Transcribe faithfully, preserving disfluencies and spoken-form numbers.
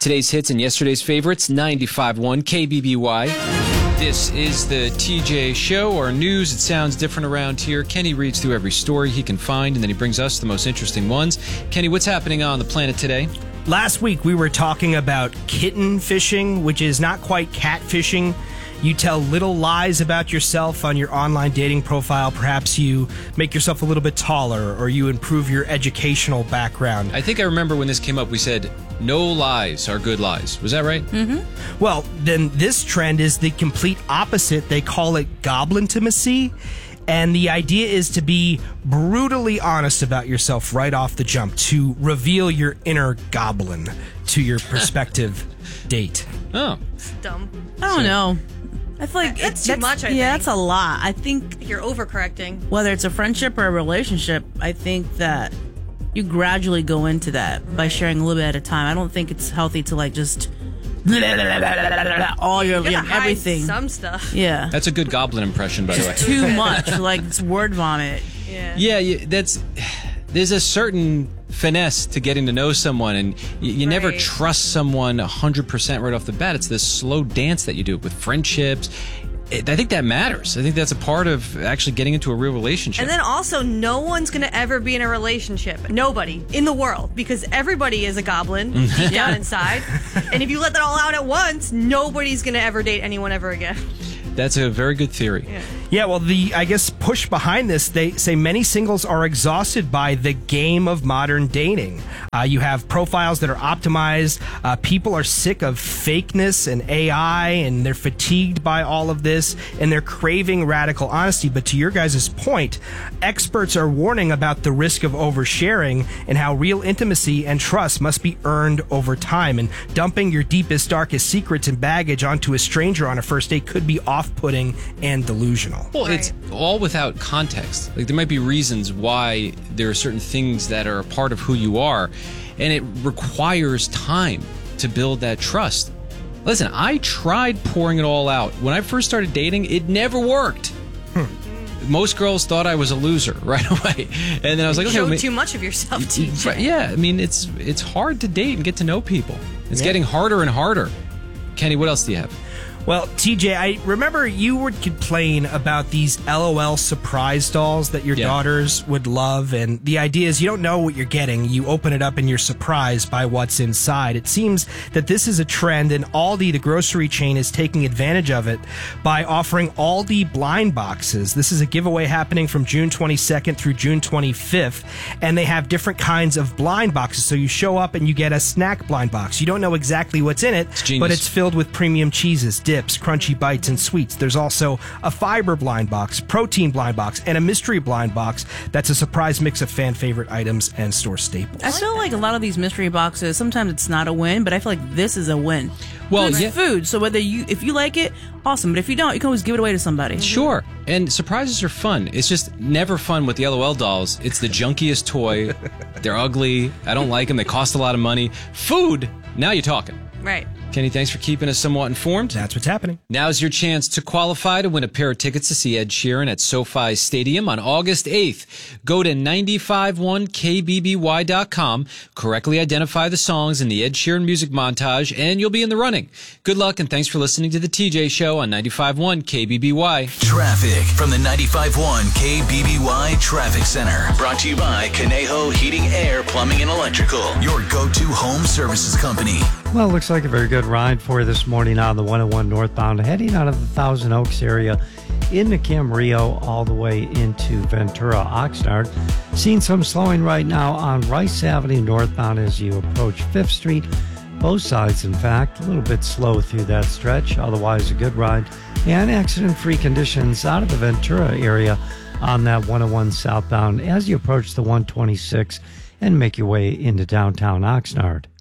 Today's hits and yesterday's favorites, ninety-five point one K B B Y. This is the T J Show, our news. It sounds different around here. Kenny reads through every story he can find, and then he brings us the most interesting ones. Kenny, what's happening on the planet today? Last week, we were talking about kitten fishing, which is not quite catfishing. You tell little lies about yourself on your online dating profile. Perhaps you make yourself a little bit taller, or you improve your educational background. I think I remember when this came up, we said, no lies are good lies. Was that right? Mm-hmm. Well, then this trend is the complete opposite. They call it goblin-timacy. And the idea is to be brutally honest about yourself right off the jump, to reveal your inner goblin to your prospective date. Oh. It's dumb. I don't know. I feel like That's it- too much, I Yeah, think. that's a lot. I think You're overcorrecting. whether it's a friendship or a relationship, I think that you gradually go into that by sharing a little bit at a time. I don't think it's healthy to like just all your You yeah, gotta hide everything. some stuff. Yeah, That's a good goblin impression, by the way. too much. Like it's word vomit. Yeah. Yeah, you, that's... There's a certain finesse to getting to know someone, and you, you never Right. trust someone one hundred percent right off the bat. It's this slow dance that you do with friendships. It, I think that matters. I think that's a part of actually getting into a real relationship. And then also, no one's going to ever be in a relationship. Nobody in the world. Because everybody is a goblin deep down inside. And if you let that all out at once, nobody's going to ever date anyone ever again. That's a very good theory. Yeah. Yeah, well, the, I guess, push behind this, they say many singles are exhausted by the game of modern dating. Uh, you have profiles that are optimized. Uh, people are sick of fakeness and A I, and they're fatigued by all of this, and they're craving radical honesty. But to your guys' point, experts are warning about the risk of oversharing and how real intimacy and trust must be earned over time. And dumping your deepest, darkest secrets and baggage onto a stranger on a first date could be off-putting and delusional. Well, it's all without context. Like, there might be reasons why there are certain things that are a part of who you are, and it requires time to build that trust. Listen, I tried pouring it all out. When I first started dating, it never worked. Hmm. Most girls thought I was a loser right away. And then I was like, You okay, showed well, too much of yourself, T J. Right, yeah, I mean, it's it's hard to date and get to know people. It's Yeah. getting harder and harder. Kenny, what else do you have? Well, T J, I remember you would complain about these LOL surprise dolls that your Yeah. daughters would love, and the idea is you don't know what you're getting. You open it up and you're surprised by what's inside. It seems that this is a trend, and Aldi, the grocery chain, is taking advantage of it by offering Aldi blind boxes. This is a giveaway happening from June twenty-second through June twenty-fifth, and they have different kinds of blind boxes. So you show up and you get a snack blind box. You don't know exactly what's in it, genius. but it's filled with premium cheeses, dips, crunchy bites, and sweets. There's also a fiber blind box, protein blind box, and a mystery blind box that's a surprise mix of fan favorite items and store staples. I feel like a lot of these mystery boxes, sometimes it's not a win, but I feel like this is a win. Well, It's yeah. food, so whether you, if you like it, awesome. But if you don't, you can always give it away to somebody. Sure. And surprises are fun. It's just never fun with the LOL dolls. It's the junkiest toy. They're ugly. I don't like them. They cost a lot of money. Food, now you're talking. Right. Kenny, thanks for keeping us somewhat informed. That's what's happening. Now's your chance to qualify to win a pair of tickets to see Ed Sheeran at SoFi Stadium on August eighth. Go to nine five one K B B Y dot com, correctly identify the songs in the Ed Sheeran music montage, and you'll be in the running. Good luck, and thanks for listening to The T J Show on ninety-five point one K B B Y. Traffic from the ninety-five point one K B B Y Traffic Center. Brought to you by Conejo Heating, Air, Plumbing, and Electrical. Your go-to home services company. Well, it looks like a very good ride for you this morning on the one oh one northbound, heading out of the Thousand Oaks area into Camarillo all the way into Ventura, Oxnard. Seeing some slowing right now on Rice Avenue northbound as you approach Fifth Street. Both sides, in fact, a little bit slow through that stretch, otherwise a good ride. And accident-free conditions out of the Ventura area on that one oh one southbound as you approach the one twenty-six and make your way into downtown Oxnard.